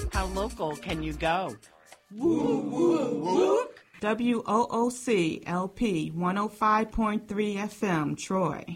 How local can you go? Woo, woo, woo. WOOC LP 105.3 FM, Troy.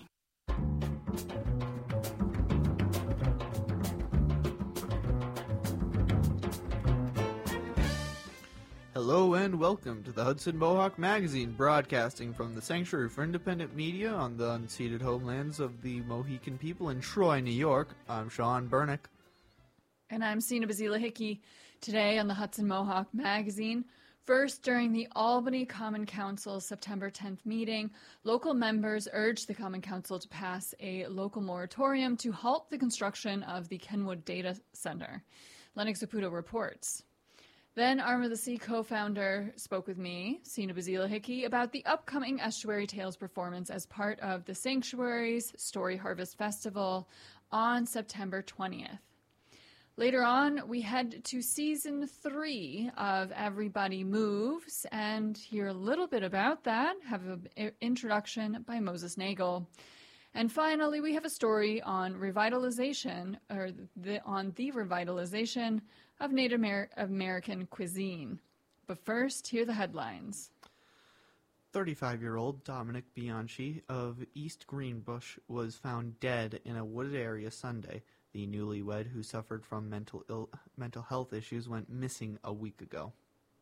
Hello and welcome to the Hudson Mohawk Magazine, broadcasting from the Sanctuary for Independent Media on the unceded homelands of the Mohican people in Troy, New York. I'm Sean Bernick. And I'm Sina Bazila Hickey. Today on the Hudson Mohawk Magazine, first, during the Albany Common Council's September 10th meeting, local members urged the Common Council to pass a local moratorium to halt the construction of the Kenwood Data Center. Lennox Zaputo reports. Then Arm of the Sea co-founder spoke with me, Sina Bazila Hickey, about the upcoming Estuary Tales performance as part of the Sanctuary's Story Harvest Festival on September 20th. Later on, we head to Season 3 of Everybody Moves and hear a little bit about that, have an introduction by Moses Nagel. And finally, we have a story on revitalization, on the revitalization of Native American cuisine. But first, here are the headlines. 35-year-old Dominic Bianchi of East Greenbush was found dead in a wooded area Sunday. The newlywed, who suffered from mental health issues, went missing a week ago.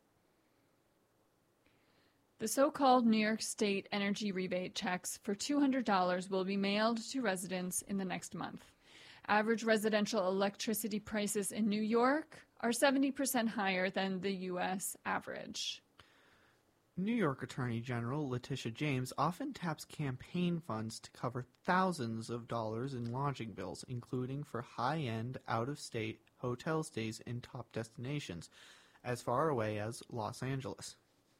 The so-called New York State energy rebate checks for $200 will be mailed to residents in the next month. Average residential electricity prices in New York are 70% higher than the U.S. average. New York Attorney General Letitia James often taps campaign funds to cover thousands of dollars in lodging bills, including for high-end, out-of-state hotel stays in top destinations, as far away as Los Angeles.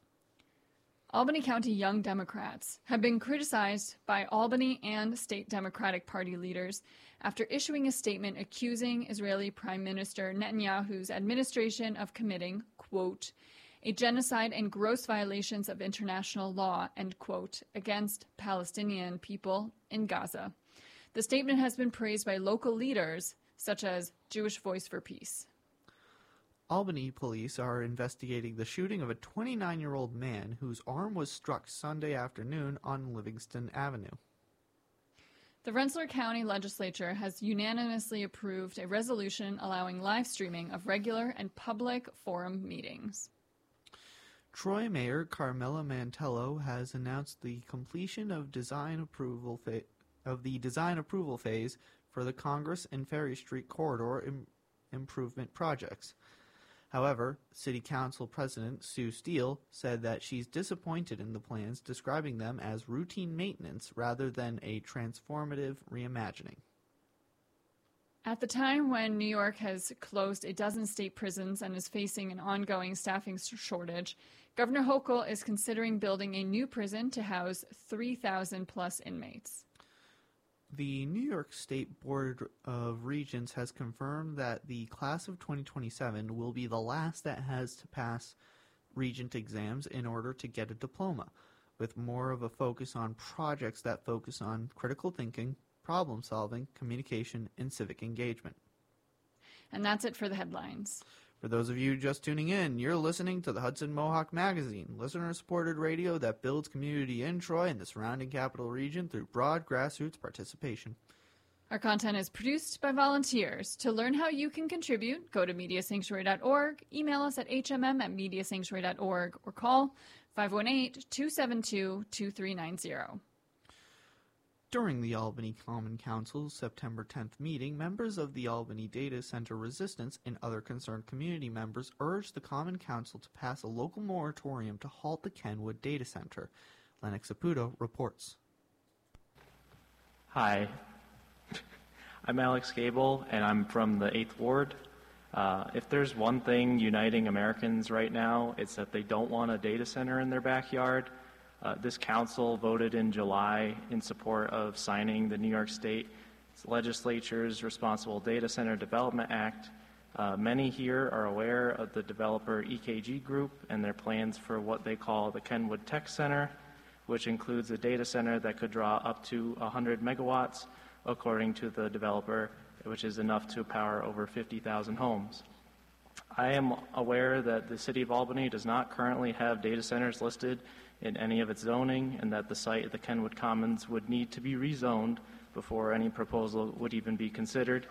Albany County Young Democrats have been criticized by Albany and state Democratic Party leaders after issuing a statement accusing Israeli Prime Minister Netanyahu's administration of committing, quote, a genocide and gross violations of international law, end quote, against Palestinian people in Gaza. The statement has been praised by local leaders such as Jewish Voice for Peace. Albany police are investigating the shooting of a 29-year-old man whose arm was struck Sunday afternoon on Livingston Avenue. The Rensselaer County Legislature has unanimously approved a resolution allowing live streaming of regular and public forum meetings. Troy Mayor Carmela Mantello has announced the completion of the design approval phase for the Congress and Ferry Street corridor improvement projects. However, City Council President Sue Steele said that she's disappointed in the plans, describing them as routine maintenance rather than a transformative reimagining. At the time when New York has closed a dozen state prisons and is facing an ongoing staffing shortage, Governor Hochul is considering building a new prison to house 3,000 plus inmates. The New York State Board of Regents has confirmed that the class of 2027 will be the last that has to pass Regent exams in order to get a diploma, with more of a focus on projects that focus on critical thinking, problem solving, communication, and civic engagement. And that's it for the headlines. For those of you just tuning in, you're listening to the Hudson Mohawk Magazine, listener-supported radio that builds community in Troy and the surrounding capital region through broad grassroots participation. Our content is produced by volunteers. To learn how you can contribute, go to MediaSanctuary.org, email us at hmm@MediaSanctuary.org, or call 518-272-2390. During the Albany Common Council's September 10th meeting, members of the Albany Data Center Resistance and other concerned community members urged the Common Council to pass a local moratorium to halt the Kenwood Data Center. Lennox Zaputo reports. Hi, I'm Alex Gable, and I'm from the 8th Ward. If there's one thing uniting Americans right now, it's that they don't want a data center in their backyard. This council voted in July in support of signing the New York State Legislature's Responsible Data Center Development Act. Many here are aware of the developer EKG Group and their plans for what they call the Kenwood Tech Center, which includes a data center that could draw up to 100 megawatts, according to the developer, which is enough to power over 50,000 homes. I am aware that the City of Albany does not currently have data centers listed in any of its zoning, and that the site at the Kenwood Commons would need to be rezoned before any proposal would even be considered.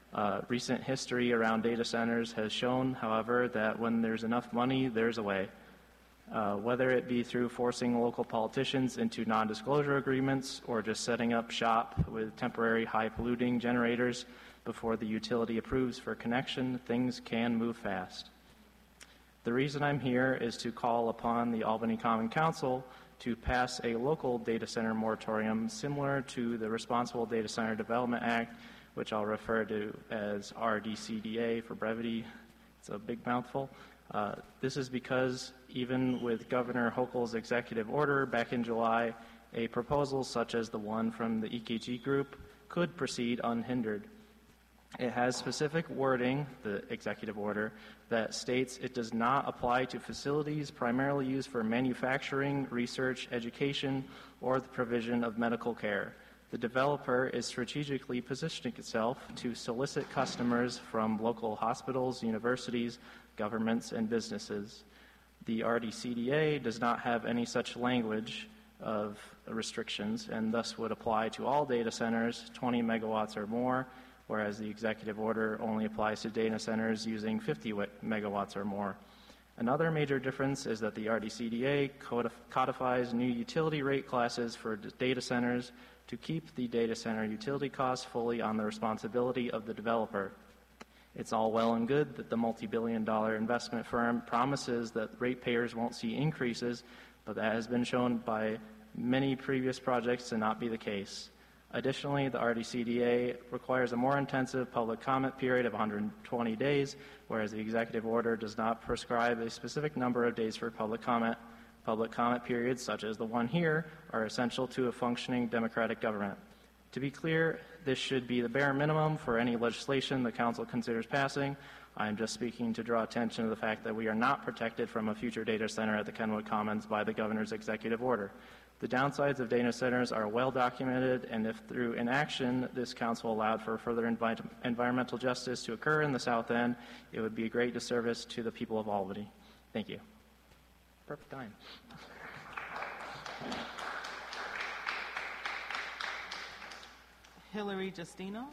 Recent history around data centers has shown, however, that when there's enough money, there's a way. Whether it be through forcing local politicians into non-disclosure agreements or just setting up shop with temporary high-polluting generators before the utility approves for connection, things can move fast. The reason I'm here is to call upon the Albany Common Council to pass a local data center moratorium similar to the Responsible Data Center Development Act, which I'll refer to as RDCDA for brevity. It's a big mouthful. This is because even with Governor Hochul's executive order back in July, a proposal such as the one from the EKG group could proceed unhindered. It has specific wording, the executive order, that states it does not apply to facilities primarily used for manufacturing, research, education, or the provision of medical care. The developer is strategically positioning itself to solicit customers from local hospitals, universities, governments, and businesses. The RDCDA does not have any such language of restrictions and thus would apply to all data centers 20 megawatts or more, whereas the executive order only applies to data centers using 50 megawatts or more. Another major difference is that the RDCDA codifies new utility rate classes for data centers to keep the data center utility costs fully on the responsibility of the developer. It's all well and good that the multi-billion-dollar investment firm promises that ratepayers won't see increases, but that has been shown by many previous projects to not be the case. Additionally, the RDCDA requires a more intensive public comment period of 120 days, whereas the executive order does not prescribe a specific number of days for public comment. Public comment periods, such as the one here, are essential to a functioning democratic government. To be clear, this should be the bare minimum for any legislation the Council considers passing. I am just speaking to draw attention to the fact that we are not protected from a future data center at the Kenwood Commons by the Governor's executive order. The downsides of data centers are well documented, and if through inaction this Council allowed for further environmental justice to occur in the South End, it would be a great disservice to the people of Albany. Thank you. Perfect time. Hillary Justino.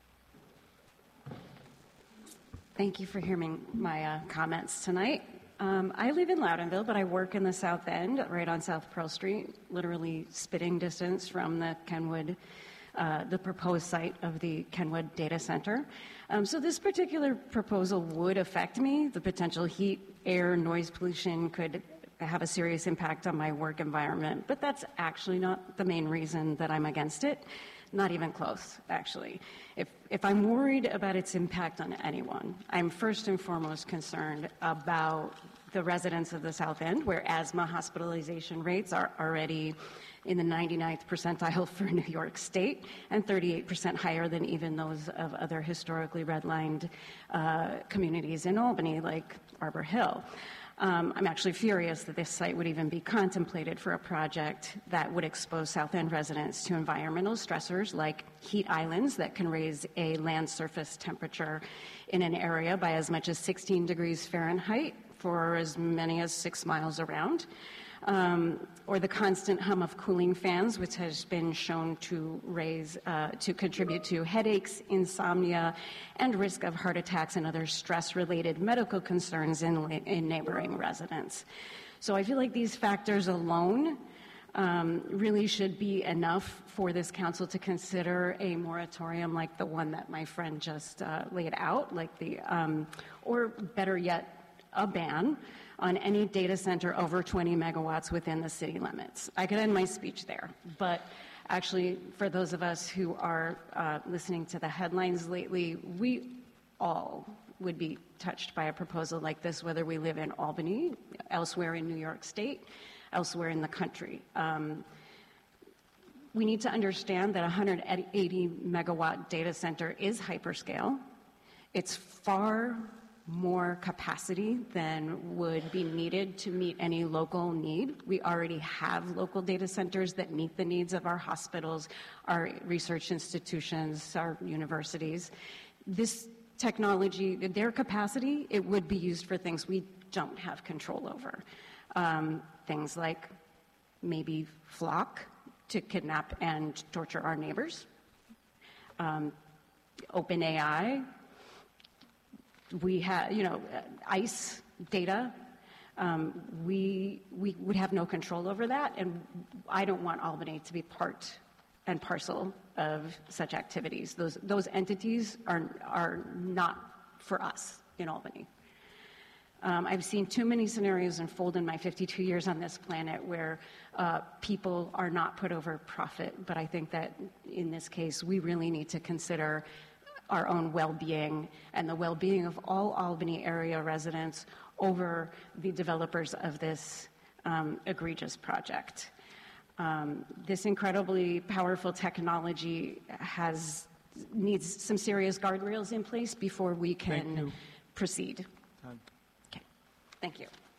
Thank you for hearing my comments tonight. I live in Loudonville, but I work in the South End, right on South Pearl Street, literally spitting distance from the Kenwood, the proposed site of the Kenwood Data Center. So this particular proposal would affect me. The potential heat, air, noise pollution could have a serious impact on my work environment, but that's actually not the main reason that I'm against it. Not even close, actually. If I'm worried about its impact on anyone, I'm first and foremost concerned about the residents of the South End, where asthma hospitalization rates are already in the 99th percentile for New York State and 38% higher than even those of other historically redlined communities in Albany, like Arbor Hill. I'm actually furious that this site would even be contemplated for a project that would expose South End residents to environmental stressors like heat islands that can raise a land surface temperature in an area by as much as 16 degrees Fahrenheit for as many as 6 miles around. Or the constant hum of cooling fans, which has been shown to contribute to headaches, insomnia, and risk of heart attacks and other stress-related medical concerns in neighboring residents. So I feel like these factors alone really should be enough for this council to consider a moratorium like the one that my friend just laid out, like or better yet, a ban on any data center over 20 megawatts within the city limits. I could end my speech there, but actually, for those of us who are listening to the headlines lately, we all would be touched by a proposal like this, whether we live in Albany, elsewhere in New York State, elsewhere in the country. We need to understand that a 180 megawatt data center is hyperscale. It's far more capacity than would be needed to meet any local need. We already have local data centers that meet the needs of our hospitals, our research institutions, our universities. This technology, their capacity, it would be used for things we don't have control over. Things like maybe Flock to kidnap and torture our neighbors. OpenAI, we have, ICE data. We would have no control over that, and I don't want Albany to be part and parcel of such activities. Those entities are not for us in Albany. I've seen too many scenarios unfold in my 52 years on this planet where people are not put over profit, but I think that in this case we really need to consider our own well-being and the well-being of all Albany area residents over the developers of this egregious project. This incredibly powerful technology needs some serious guardrails in place before we can proceed. Okay, thank you.